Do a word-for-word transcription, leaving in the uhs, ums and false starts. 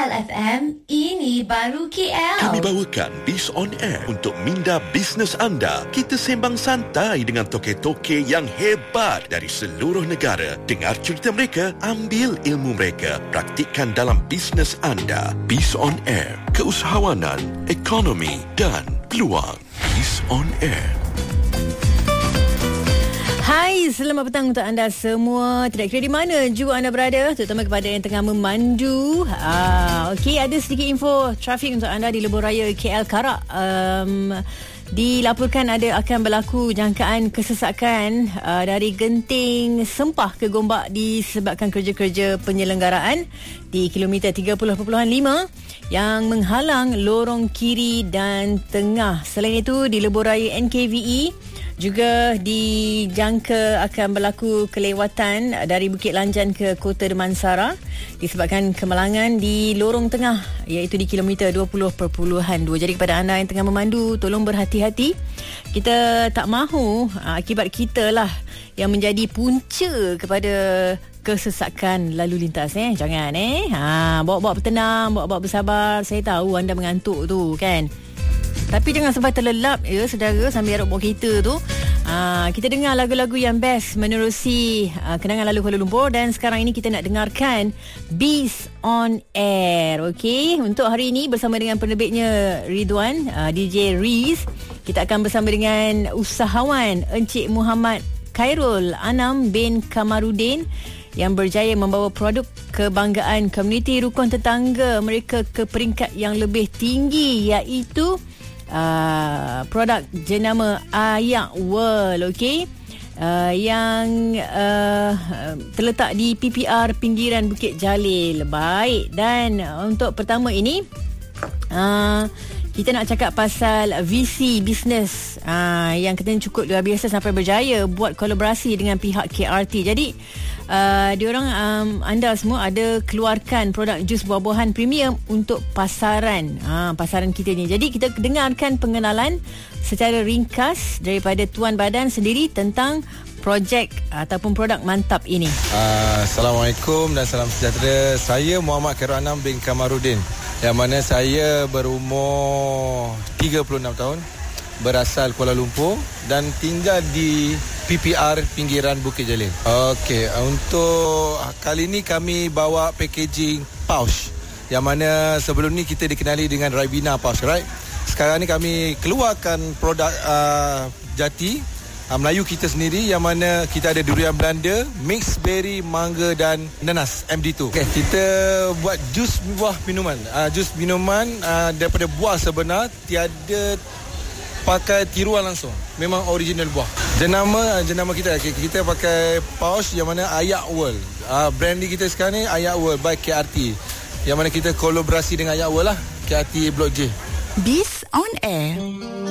Cool F M, ini baru K L. Kami bawakan Biz On Air untuk minda bisnes anda. Kita sembang santai dengan toke-toke yang hebat dari seluruh negara. Dengar cerita mereka, ambil ilmu mereka, praktikkan dalam bisnes anda. Biz On Air, keusahawanan, ekonomi dan peluang. Biz On Air. Hai, selamat petang untuk anda semua. Tidak kira di mana juga anda berada, terutama kepada yang tengah memandu. Ah, Okey, ada sedikit info trafik untuk anda di lebuh raya K L Karak. Um, dilaporkan ada akan berlaku jangkaan kesesakan uh, dari Genting Sempah ke Gombak disebabkan kerja-kerja penyelenggaraan di kilometer tiga puluh perpuluhan lima yang menghalang lorong kiri dan tengah. Selain itu, di lebuh raya N K V E juga dijangka akan berlaku kelewatan dari Bukit Lanjan ke Kota Damansara disebabkan kemalangan di lorong tengah, iaitu di kilometer dua puluh perpuluhan dua. Jadi kepada anda yang tengah memandu, tolong berhati-hati. Kita tak mahu akibat kita lah yang menjadi punca kepada kesesakan lalu lintas. eh Jangan eh ha, bawa-bawa bertenang, bawa-bawa bersabar. Saya tahu anda mengantuk tu kan, tapi jangan sampai terlelap ya saudara sambil aruk bawa kereta tu. Aa, kita dengar lagu-lagu yang best menerusi aa, kenangan lalu Kuala Lumpur. Dan sekarang ini kita nak dengarkan Biz On Air. Okey, untuk hari ini bersama dengan penerbitnya Ridwan, aa, D J Riz, kita akan bersama dengan usahawan Encik Muhammad Khairul Anam bin Kamarudin yang berjaya membawa produk kebanggaan komuniti rukun tetangga mereka ke peringkat yang lebih tinggi, iaitu Uh, produk jenama Ayak World, okey, uh, yang uh, terletak di P P R pinggiran Bukit Jalil. Baik, dan untuk pertama ini uh, kita nak cakap pasal V C Business uh, yang katanya cukup luar biasa sampai berjaya buat kolaborasi dengan pihak K R T. Jadi uh, diorang um, anda semua ada keluarkan produk jus buah-buahan premium untuk pasaran uh, pasaran kita ni. Jadi kita dengarkan pengenalan secara ringkas daripada Tuan Badan sendiri tentang projek ataupun produk mantap ini. Uh, Assalamualaikum dan salam sejahtera. Saya Muhammad Khairul Anam bin Kamarudin, yang mana saya berumur tiga puluh enam tahun, berasal Kuala Lumpur dan tinggal di P P R pinggiran Bukit Jalil. Okey, untuk kali ini kami bawa packaging pouch, yang mana sebelum ni kita dikenali dengan Ribena pouch, right? Sekarang ni kami keluarkan produk uh, jati uh, Melayu kita sendiri, yang mana kita ada durian Belanda, mix berry, mangga dan nanas M D two. Okay, kita buat jus buah minuman. Uh, jus minuman uh, daripada buah sebenar, tiada pakai tiruan langsung. Memang original buah. Jenama jenama kita kita pakai pouch yang mana Ayak World. Uh, branding kita sekarang ni Ayak World by K R T. Yang mana kita kolaborasi dengan Ayak World lah, K R T Blok J. Biz On Air.